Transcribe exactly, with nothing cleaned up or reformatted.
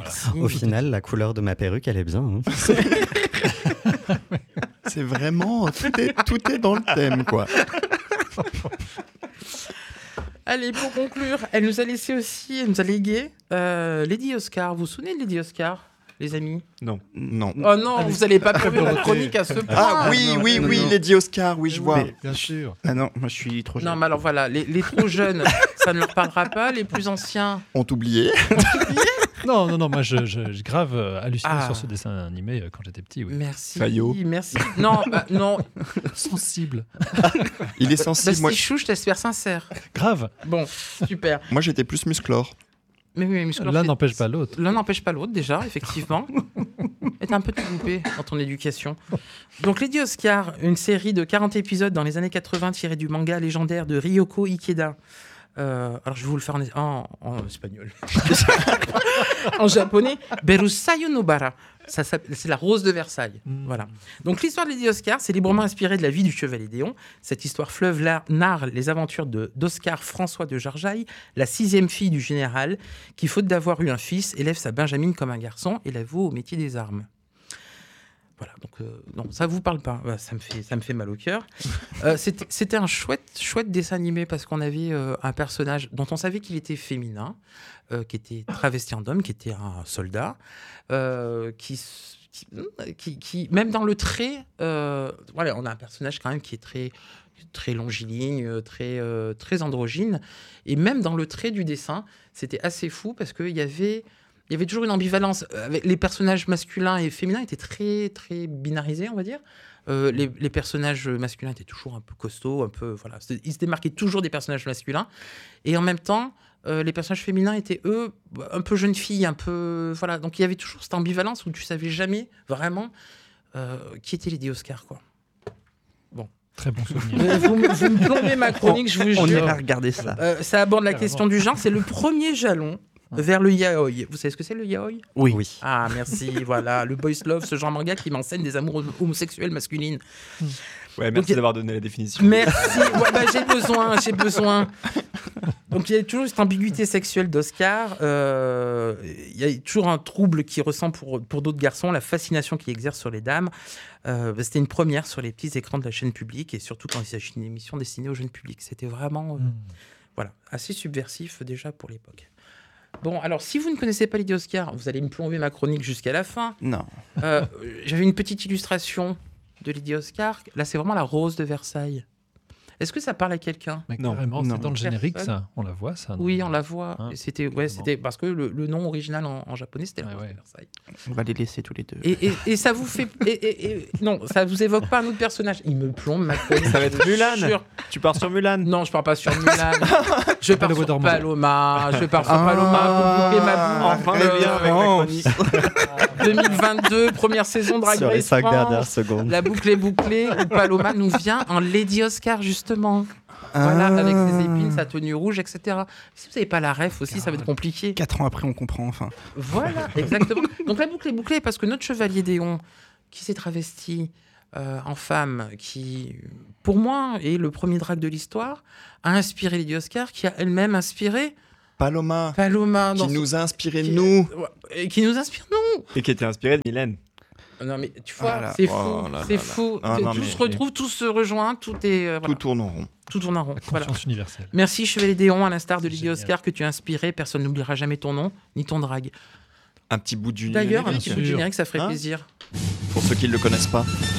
Merci. Au final, la couleur de ma perruque, elle est bien. Hein. C'est vraiment... Tout est, tout est dans le thème, quoi. Allez, pour conclure, elle nous a laissé aussi, elle nous a légué euh, Lady Oscar. Vous vous souvenez de Lady Oscar, les amis? Non. Non. Oh non, vous n'allez pas prévu la chronique à ce point. Ah oui, non, oui, non, oui, non. Lady Oscar, oui, je vois. Mais, bien sûr. Ah non, moi je suis trop jeune. Non, mais alors voilà, les, les trop jeunes, ça ne leur parlera pas. Les plus anciens, On t'oubliait. Non, non, non, moi, je, je, je grave euh, halluciné Ah. sur ce dessin animé euh, quand j'étais petit. Oui. merci. Fayot. Merci. Non, bah, non. Sensible. Il est sensible. Moi, Bastichou, je t'espère sincère. Grave. Bon, super. moi j'étais plus musclore. Mais oui, mais musclore, L'un c'est- n'empêche pas l'autre. L'un n'empêche pas l'autre, déjà, effectivement. Et t'as un peu tout loupé dans ton éducation. Donc, Lady Oscar, une série de quarante épisodes dans les années quatre-vingts tirée du manga légendaire de Ryoko Ikeda. Euh, alors, je vais vous le faire en, en- en espagnol. En japonais, Berusayo no Bara. Ça s'appelle- c'est la rose de Versailles. Mm. Voilà. Donc, l'histoire de Lady Oscar, c'est librement inspiré de la vie du chevalier d'Éon. Cette histoire fleuve la- narre les aventures de, d'Oscar François de Jarjaille, la sixième fille du général, qui, faute d'avoir eu un fils, élève sa Benjamine comme un garçon et la voue au métier des armes. Voilà, donc euh, non, ça vous parle pas. Bah, ça me fait, ça me fait mal au cœur. Euh, c'était, c'était un chouette, chouette dessin animé parce qu'on avait euh, un personnage dont on savait qu'il était féminin, euh, qui était travesti en homme, qui était un soldat, euh, qui, s- qui, qui, qui- même dans le trait, euh, voilà, on a un personnage quand même qui est très, très longiligne, euh, très, euh, très androgyne, et même dans le trait du dessin, c'était assez fou parce qu'il y avait il y avait toujours une ambivalence. Avec les personnages masculins et féminins étaient très, très binarisés, on va dire. Euh, les, les personnages masculins étaient toujours un peu costauds, un peu, voilà. C'est- Ils se démarquaient toujours des personnages masculins. Et en même temps, euh, les personnages féminins étaient, eux, un peu jeunes filles, un peu... Voilà. Donc il y avait toujours cette ambivalence où tu savais jamais vraiment euh, qui était Lady Oscar, quoi. Très bon souvenir. Euh, vous, me- vous me plombez ma chronique, je vous On jure. ira regarder ça. Euh, ça aborde la Carrément. question du genre. C'est le premier jalon vers le yaoi. Vous savez ce que c'est, le yaoi? Oui. oui. Ah, merci, voilà, le boys love, ce genre manga qui m'enseigne des amours homosexuels masculines. Ouais, merci Donc, d'avoir donné la définition. Merci, ouais, bah, j'ai besoin, j'ai besoin. Donc il y a toujours cette ambiguïté sexuelle d'Oscar, euh, il y a toujours un trouble qu'il ressent pour, pour d'autres garçons, la fascination qu'il exerce sur les dames. Euh, bah, c'était une première sur les petits écrans de la chaîne publique, et surtout quand il s'agit d'une émission destinée au jeune public. C'était vraiment euh, Mm. voilà, assez subversif déjà pour l'époque. Bon, alors si vous ne connaissez pas Lady Oscar, vous allez me plomber ma chronique jusqu'à la fin. Non. Euh, J'avais une petite illustration de Lady Oscar. Là, c'est vraiment la rose de Versailles. Est-ce que ça parle à quelqu'un? Mais Non, carrément, non. c'est dans le générique, Personne. ça. On la voit, ça. non Oui, on la voit. Hein, Et c'était, ouais, vraiment. c'était parce que le, le nom original en, en japonais, c'était la Ouais, rose ouais. de Versailles. On va les laisser tous les deux. Et, et, et ça vous fait... et, et- et- non, ça vous évoque pas un autre personnage? Il me plombe, ma chronique. Ça va être Mulan. Sur- Tu pars sur Mulan. Non, je pars pas sur Mulan. Je pars le sur voix dormante. Paloma. Je pars sur Ah, Paloma. Vous bouquez ma boue. Enfin, le lien avec la chronique. deux mille vingt-deux, première saison Drag Sur les Race cinq France. dernières secondes. La boucle est bouclée. Où Paloma nous vient en Lady Oscar, justement. Voilà, Ah. avec ses épines, sa tenue rouge, et cetera. Si vous n'avez pas la ref aussi, ça va être compliqué. Quatre ans après, on comprend enfin. Voilà, exactement. Donc la boucle est bouclée parce que notre chevalier d'Éon, qui s'est travesti euh, en femme, qui, pour moi, est le premier drag de l'histoire, a inspiré Lady Oscar, qui a elle-même inspiré Paloma, Paloma. qui dans nous a inspiré qui- nous. Et qui nous inspire, non? Et qui était inspiré de Mylène. Non, mais tu vois, Ah là, c'est oh fou, là là c'est là. fou. Ah tout non, tout mais- se retrouve, tout se rejoint, tout est... euh, Tout voilà, tourne en rond. tout tourne en rond. Voilà. Conscience universelle. Merci Chevalier d'Éon, à l'instar de Lady Génial. Oscar que tu as inspiré. Personne n'oubliera jamais ton nom, ni ton drag. Un petit bout du D'ailleurs, un générique, petit bout de sûr. générique, ça ferait Hein plaisir. pour ceux qui ne le connaissent pas.